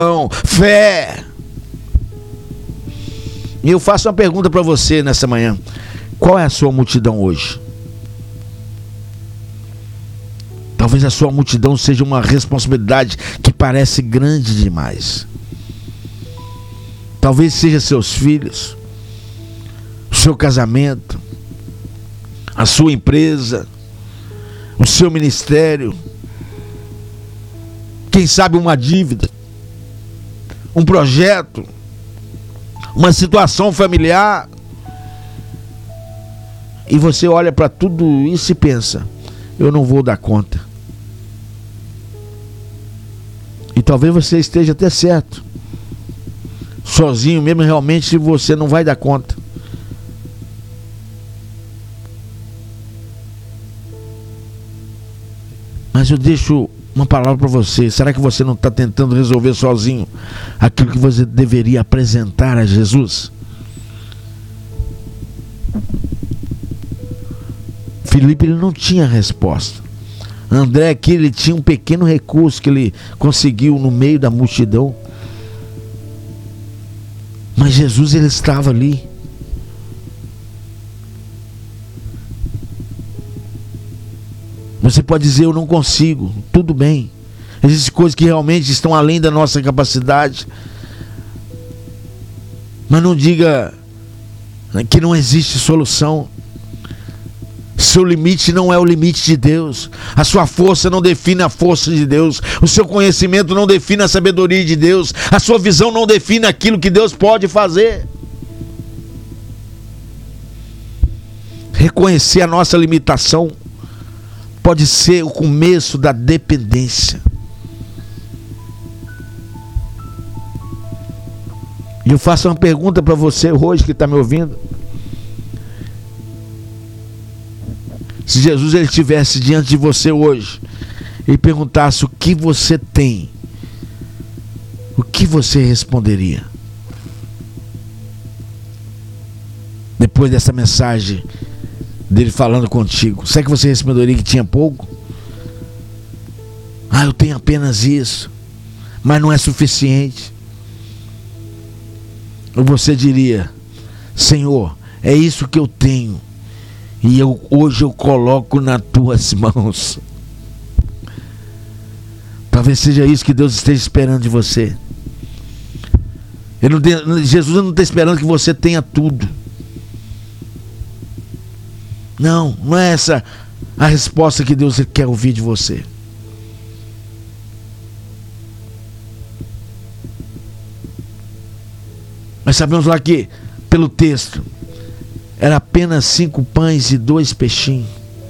fé. E eu faço uma pergunta para você nessa manhã: qual é a sua multidão hoje? Talvez a sua multidão seja uma responsabilidade que parece grande demais. Talvez seja seus filhos, o seu casamento, a sua empresa, o seu ministério, quem sabe uma dívida, um projeto, uma situação familiar. E você olha para tudo isso e pensa: eu não vou dar conta. E talvez você esteja até certo, sozinho mesmo, realmente você não vai dar conta. Mas eu deixo uma palavra para você: será que você não está tentando resolver sozinho aquilo que você deveria apresentar a Jesus? Filipe, ele não tinha resposta. André aqui, ele tinha um pequeno recurso que ele conseguiu no meio da multidão. Mas Jesus, ele estava ali. Você pode dizer: eu não consigo. Tudo bem. Existem coisas que realmente estão além da nossa capacidade. Mas não diga que não existe solução. Seu limite não é o limite de Deus. A sua força não define a força de Deus. O seu conhecimento não define a sabedoria de Deus. A sua visão não define aquilo que Deus pode fazer. Reconhecer a nossa limitação pode ser o começo da dependência. E eu faço uma pergunta para você hoje que está me ouvindo. Se Jesus, ele estivesse diante de você hoje e perguntasse o que você tem, o que você responderia? Depois dessa mensagem dele falando contigo, será que você responderia que tinha pouco? Ah, eu tenho apenas isso, mas não é suficiente. Ou você diria: Senhor, é isso que eu tenho, e hoje eu coloco nas tuas mãos. Talvez seja isso que Deus esteja esperando de você. Jesus não está esperando que você tenha tudo. Não é essa a resposta que Deus quer ouvir de você. Mas sabemos lá que, pelo texto, era apenas 5 pães e 2 peixinhos.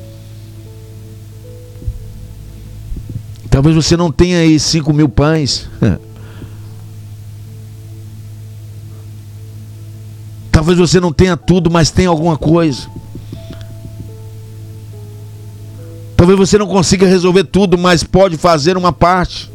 Talvez você não tenha aí 5.000 pães. Talvez você não tenha tudo, mas tenha alguma coisa. Talvez você não consiga resolver tudo, mas pode fazer uma parte.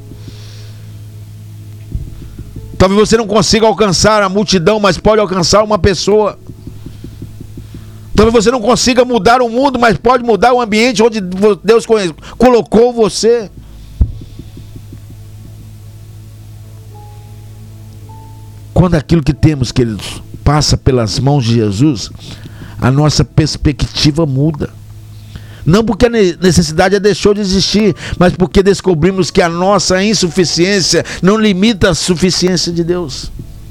Talvez você não consiga alcançar a multidão, mas pode alcançar uma pessoa. Talvez você não consiga mudar o mundo, mas pode mudar o ambiente onde Deus colocou você. Quando aquilo que temos, queridos, passa pelas mãos de Jesus, a nossa perspectiva muda. Não porque a necessidade deixou de existir, mas porque descobrimos que a nossa insuficiência não limita a suficiência de Deus.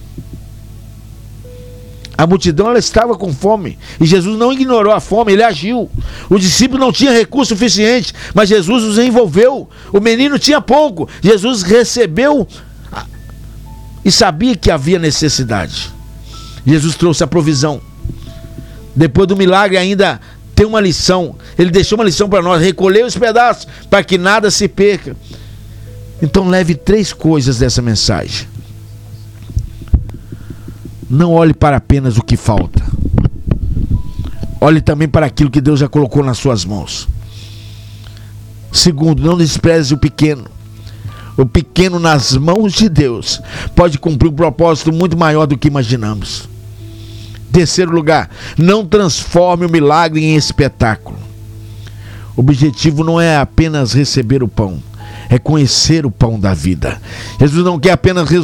A multidão, ela estava com fome, e Jesus não ignorou a fome, ele agiu. O discípulo não tinha recurso suficiente, mas Jesus os envolveu. O menino tinha pouco, Jesus recebeu e sabia que havia necessidade. Jesus trouxe a provisão. Depois do milagre ainda tem uma lição. Ele deixou uma lição para nós: recolher os pedaços para que nada se perca. Então leve 3 coisas dessa mensagem. Não olhe para apenas o que falta. Olhe também para aquilo que Deus já colocou nas suas mãos. Segundo, não despreze o pequeno. O pequeno nas mãos de Deus pode cumprir um propósito muito maior do que imaginamos. Terceiro lugar, não transforme o milagre em espetáculo. O objetivo não é apenas receber o pão, é conhecer o pão da vida. Jesus não quer apenas